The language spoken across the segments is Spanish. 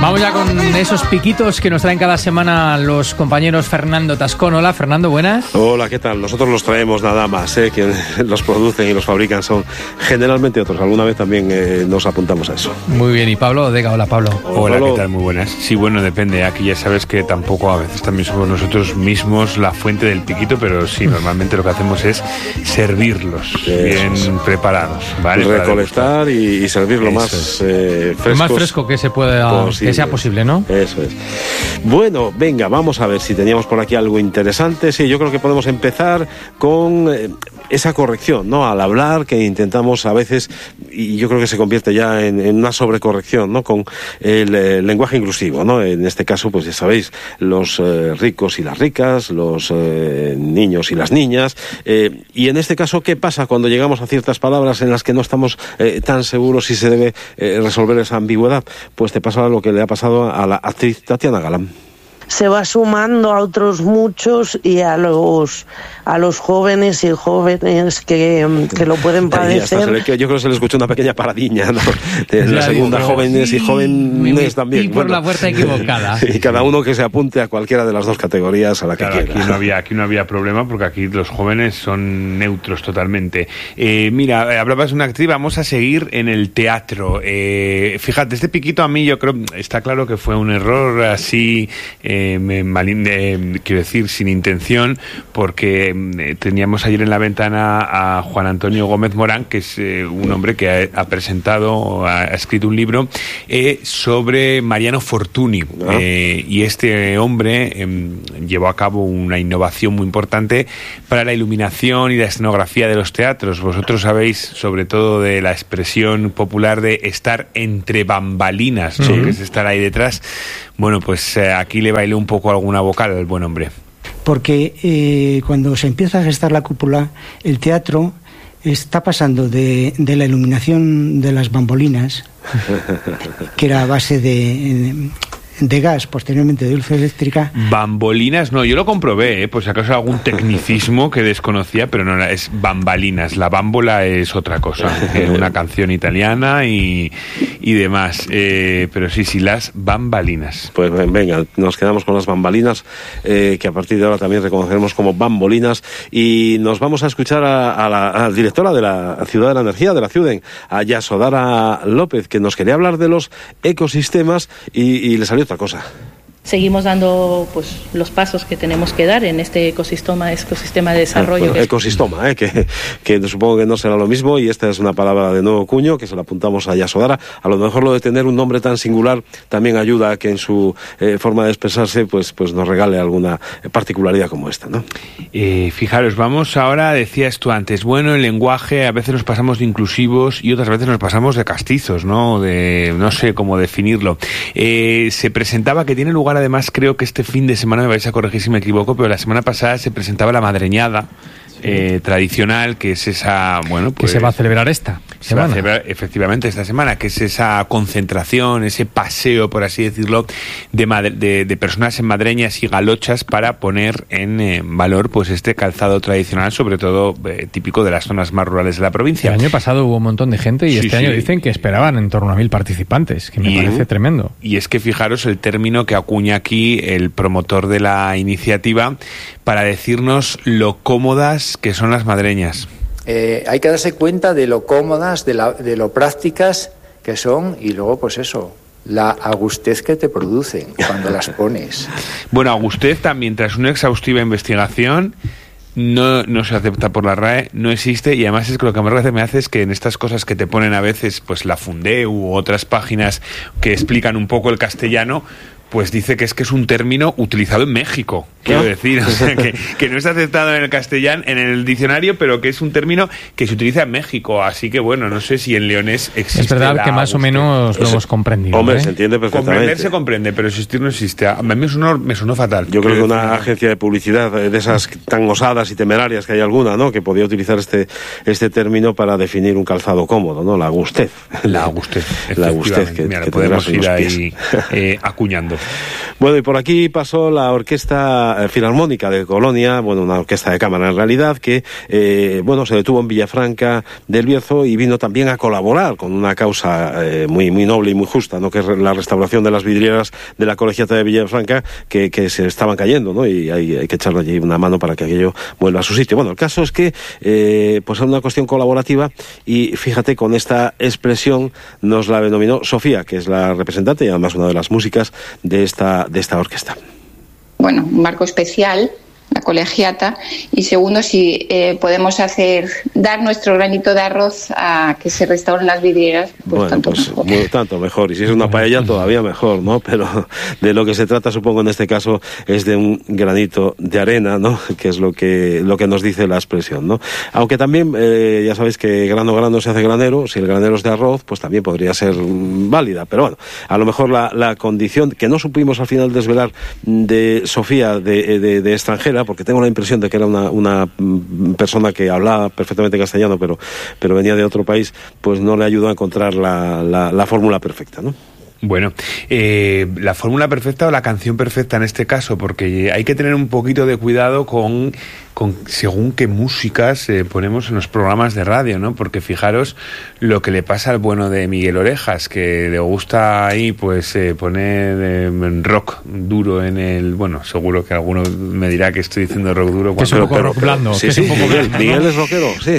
Vamos ya con esos piquitos que nos traen cada semana los compañeros Fernando Tascón. Hola, Fernando, buenas. Hola, ¿qué tal? Nosotros los traemos nada más, quienes los producen y los fabrican son generalmente otros. Alguna vez también nos apuntamos a eso. Muy bien, y Pablo Odega. Hola, Pablo. Hola, ¿qué tal? Muy buenas. Sí, bueno, depende. Aquí ya sabes que tampoco a veces también somos nosotros mismos la fuente del piquito, pero sí, normalmente lo que hacemos es servirlos bien preparados, ¿vale? Recolectar y servir lo más fresco. Lo más fresco que se pueda, que sea posible, ¿no? Eso es. Bueno, venga, vamos a ver si teníamos por aquí algo interesante. Sí, yo creo que podemos empezar con esa corrección, ¿no? Al hablar, que intentamos a veces, y yo creo que se convierte ya en una sobrecorrección, ¿no? Con el lenguaje inclusivo, ¿no? En este caso, pues ya sabéis, los ricos y las ricas, los niños y las niñas. Y en este caso, ¿qué pasa cuando llegamos a ciertas palabras en las que no estamos tan seguros si se debe resolver esa ambigüedad? Pues te pasa lo que le ha pasado a la actriz Tatiana Galán. Se va sumando a otros muchos y a los jóvenes y jóvenes que lo pueden padecer. Yo creo que se le escuchó una pequeña paradiña, ¿no? De la segunda, jóvenes y jóvenes también. Y por la puerta equivocada. Y cada uno que se apunte a cualquiera de las dos categorías a la que quiera. Aquí no había problema porque aquí los jóvenes son neutros totalmente. Mira, hablabas de una actriz, vamos a seguir en el teatro. Fíjate, este piquito a mí yo creo, está claro que fue un error así... quiero decir, sin intención, porque teníamos ayer en la ventana a Juan Antonio Gómez Morán, que es un hombre que ha escrito un libro sobre Mariano Fortuny, y este hombre llevó a cabo una innovación muy importante para la iluminación y la escenografía de los teatros. Vosotros sabéis sobre todo de la expresión popular de estar entre bambalinas, ¿no? Que es estar ahí detrás. Bueno, pues aquí le bailó un poco alguna vocal al buen hombre. Porque cuando se empieza a gestar la cúpula, el teatro está pasando de la iluminación de las bambolinas, que era a base de gas, posteriormente de luz eléctrica. Bambolinas, no, yo lo comprobé, por si acaso algún tecnicismo que desconocía, pero no, es bambalinas. La bámbola es otra cosa, una canción italiana y demás, pero sí, las bambalinas. Pues venga, nos quedamos con las bambalinas, que a partir de ahora también reconoceremos como bambolinas, y nos vamos a escuchar a la directora de la Ciudad de la Energía, de la Ciuden, a Yasodara López, que nos quería hablar de los ecosistemas y le salió otra cosa. Seguimos dando pues los pasos que tenemos que dar en este ecosistema de desarrollo. Ecosistema, que supongo que no será lo mismo, y esta es una palabra de nuevo cuño que se la apuntamos a Yasodara. A lo mejor lo de tener un nombre tan singular también ayuda a que en su forma de expresarse pues nos regale alguna particularidad como esta, ¿no? Fijaros, vamos ahora, decías tú antes, bueno, el lenguaje a veces nos pasamos de inclusivos y otras veces nos pasamos de castizos, ¿no? No sé cómo definirlo. Se presentaba que tiene lugar, además, creo que este fin de semana, me vais a corregir si me equivoco, pero la semana pasada se presentaba la madreñada tradicional, que es esa, bueno, pues... Que se va a celebrar esta semana. Se va a celebrar efectivamente esta semana, que es esa concentración, ese paseo, por así decirlo, de personas en madreñas y galochas para poner en valor pues este calzado tradicional, sobre todo típico de las zonas más rurales de la provincia. El año pasado hubo un montón de gente y este año dicen que esperaban en torno a 1.000 participantes, que me parece tremendo. Y es que fijaros el término que acuña aquí el promotor de la iniciativa para decirnos lo cómodas que son las madreñas. Hay que darse cuenta de lo cómodas, de lo prácticas que son, y luego pues eso, la agustez que te producen cuando las pones. Bueno, agustez también, tras una exhaustiva investigación, no se acepta por la RAE, no existe, y además es que lo que más gracia me hace es que en estas cosas que te ponen a veces pues la Fundeu u otras páginas que explican un poco el castellano, pues dice que es un término utilizado en México, quiero decir, o sea, que no está aceptado en el castellano, en el diccionario, pero que es un término que se utiliza en México, así que bueno, no sé si en leonés existe. Es verdad que más o menos lo hemos comprendido. Hombre, se entiende perfectamente. Comprender se comprende, pero existir no existe. A mí me sonó fatal. Yo creo que una agencia de publicidad de esas tan osadas y temerarias que hay alguna, ¿no?, que podía utilizar este término para definir un calzado cómodo, ¿no? La agustez. La agustez. La agustez que podemos ir ahí acuñando. Bueno, y por aquí pasó la Orquesta Filarmónica de Colonia, bueno, una orquesta de cámara en realidad, que se detuvo en Villafranca del Bierzo y vino también a colaborar con una causa muy noble y muy justa, ¿no? Que es la restauración de las vidrieras de la Colegiata de Villafranca, que se estaban cayendo, ¿no? Y hay que echarle allí una mano para que aquello vuelva a su sitio. Bueno, el caso es que pues es una cuestión colaborativa, y fíjate, con esta expresión nos la denominó Sofía, que es la representante y además una de las músicas de esta orquesta. Bueno, un marco especial, la colegiata, y segundo, si podemos dar nuestro granito de arroz a que se restauren las vidrieras, pues tanto mejor. Tanto mejor, y si es una paella todavía mejor, ¿no? Pero de lo que se trata, supongo, en este caso, es de un granito de arena, ¿no? Que es lo que nos dice la expresión, ¿no? Aunque también, ya sabéis que grano se hace granero, si el granero es de arroz, pues también podría ser válida, pero bueno, a lo mejor la condición que no supimos al final desvelar de Sofía de extranjera, porque tengo la impresión de que era una persona que hablaba perfectamente castellano, pero venía de otro país, pues no le ayudó a encontrar la fórmula perfecta, ¿no? Bueno, la fórmula perfecta o la canción perfecta en este caso, porque hay que tener un poquito de cuidado con según qué músicas ponemos en los programas de radio, ¿no? Porque fijaros lo que le pasa al bueno de Miguel Orejas, que le gusta ahí pues poner rock duro en el... Bueno, seguro que alguno me dirá que estoy diciendo rock duro. Que es un poco rock blando. Sí, sí, Miguel es rockero, sí.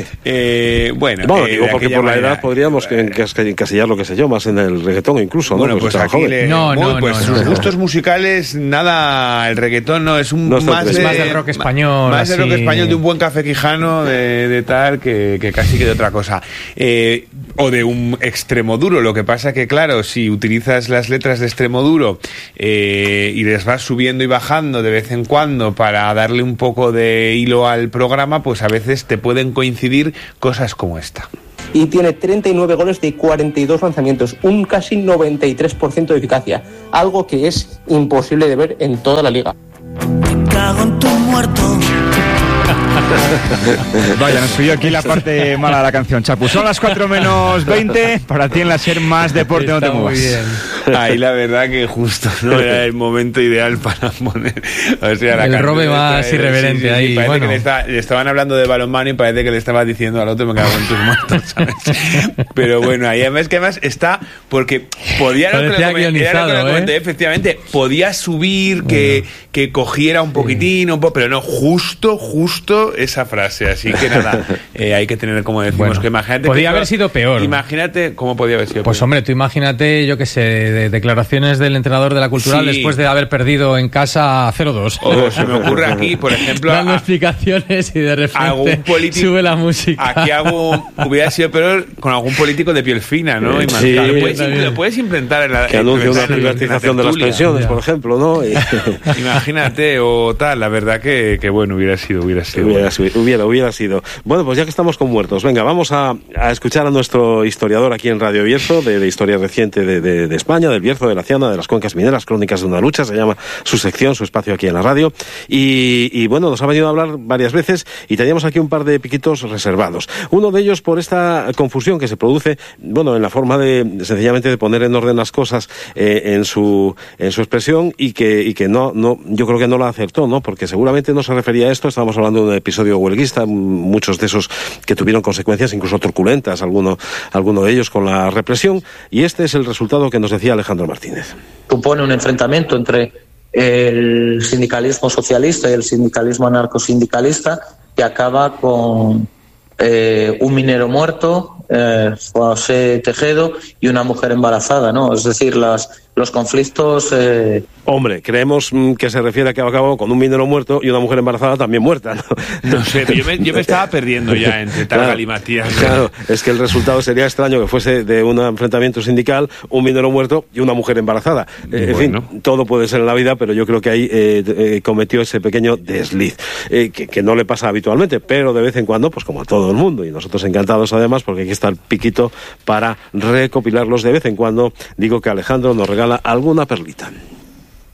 Digo, porque por la edad podríamos encasillar lo que sé yo, más en el reggaetón incluso, ¿no? Bueno, pues aquí sus gustos musicales, nada, el reggaetón no, es más de rock español. Más de rock español, de un buen café quijano, de tal, que casi que de otra cosa. O de un extremo duro. Lo que pasa que, claro, si utilizas las letras de extremo duro y les vas subiendo y bajando de vez en cuando para darle un poco de hilo al programa, pues a veces te pueden coincidir cosas como esta. Y tiene 39 goles de 42 lanzamientos, un casi 93% de eficacia, algo que es imposible de ver en toda la liga. Me cago en tu muerto. Vaya, nos pidió aquí la parte mala de la canción, Chapu. Son las 4:20, para ti en la SER Más Deporte. Está no te muevas. Muy bien. Ahí la verdad que justo no era el momento ideal para poner, o sea, el robe más irreverente ahí. Parece que le estaban hablando de balonmano y parece que le estaba diciendo al otro, me cago en tus muertos, ¿sabes? Pero bueno, ahí además que porque podía, efectivamente, podía subir, que cogiera un poquitín, pero no, justo esa frase, así que nada, hay que tener, como decimos, que imagínate... Podía haber sido peor. Imagínate cómo podía haber sido pues peor. Hombre, tú imagínate, yo qué sé, de declaraciones del entrenador de la Cultural después de haber perdido en casa 0-2. O se me ocurre aquí, por ejemplo... Dando explicaciones y de repente sube la música. Aquí hubiera sido peor con algún político de piel fina, ¿no? Lo puedes implementar que anuncia una privatización de las pensiones, por ejemplo, ¿no? Imagínate, o tal, la verdad que bueno, hubiera sido. Bueno, pues ya que estamos con muertos, venga, vamos a escuchar a nuestro historiador aquí en Radio Bierzo, de historia reciente de España, del Bierzo, de la Ciana, de las cuencas mineras, crónicas de una lucha, se llama su sección, su espacio aquí en la radio, y bueno, nos ha venido a hablar varias veces y teníamos aquí un par de piquitos reservados. Uno de ellos por esta confusión que se produce, bueno, en la forma sencillamente de poner en orden las cosas en su expresión, y que no, yo creo que no la acertó, ¿no? Porque seguramente no se refería a esto, estábamos hablando de un episodio huelguista, muchos de esos que tuvieron consecuencias incluso truculentas, alguno de ellos con la represión, y este es el resultado que nos decía Alejandro Martínez. Supone un enfrentamiento entre el sindicalismo socialista y el sindicalismo anarcosindicalista que acaba con un minero muerto, José Tejedo, y una mujer embarazada, ¿no? Es decir, los conflictos... Hombre, creemos que se refiere a que acabó con un minero muerto y una mujer embarazada también muerta, ¿no? No sé, yo me estaba perdiendo ya entre tal galimatías. Claro, es que el resultado sería extraño que fuese de un enfrentamiento sindical, un minero muerto y una mujer embarazada. En fin, todo puede ser en la vida, pero yo creo que ahí cometió ese pequeño desliz, que no le pasa habitualmente, pero de vez en cuando, pues como a todo el mundo, y nosotros encantados además, porque aquí está el piquito para recopilarlos de vez en cuando. Digo que Alejandro nos regala alguna perlita.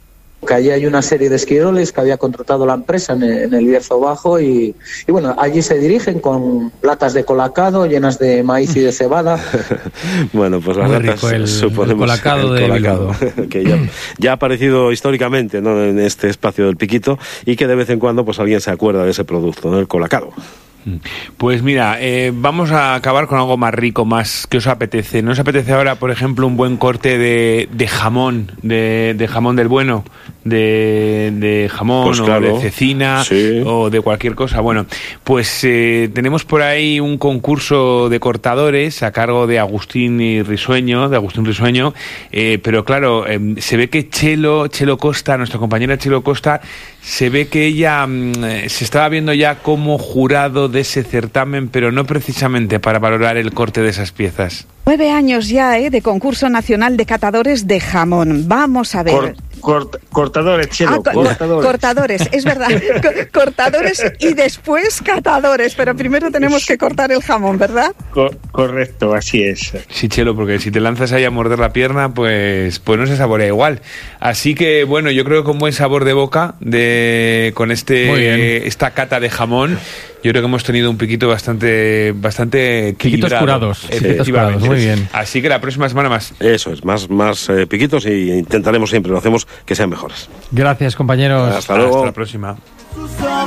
que allí hay una serie de esquiroles que había contratado la empresa en el Bierzo Bajo y bueno, allí se dirigen con latas de colacado llenas de maíz y de cebada. Bueno, pues las latas, el colacado de Bilbao, que ya ha aparecido históricamente, ¿no?, en este espacio del Piquito, y que de vez en cuando pues alguien se acuerda de ese producto, ¿no?, el colacado. Pues mira, vamos a acabar con algo más rico, más que os apetece. ¿No os apetece ahora, por ejemplo, un buen corte de jamón, de jamón del bueno, de jamón, pues claro, o de cecina, sí, o de cualquier cosa? Bueno, pues tenemos por ahí un concurso de cortadores a cargo de Agustín Risueño, pero claro, se ve que Chelo Costa, nuestra compañera Chelo Costa, se ve que ella se estaba viendo ya como jurado de ese certamen, pero no precisamente para valorar el corte de esas piezas. 9 años ya, de concurso nacional de catadores de jamón. Vamos a ver. Cortadores, Chelo, cortadores, es verdad. Cortadores y después catadores, pero primero tenemos que cortar el jamón, ¿verdad? Correcto, así es. Sí, Chelo, porque si te lanzas ahí a morder la pierna, pues no se saborea igual. Así que, bueno, yo creo que con buen sabor de boca, con esta cata de jamón, yo creo que hemos tenido un piquito bastante equilibrado. Piquitos curados. Efectivamente. Muy bien. Así que la próxima semana más. Eso es, más piquitos, y intentaremos siempre, lo hacemos, que sean mejores. Gracias, compañeros. Hasta luego. Hasta la próxima.